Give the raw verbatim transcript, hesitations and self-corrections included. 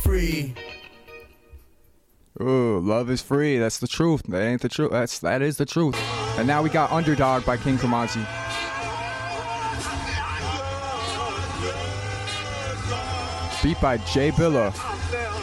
free. Ooh, love is free. That's the truth. That ain't the truth. That's that is the truth. And now we got Underdog by King Kamazi. Beat by Jay Billa.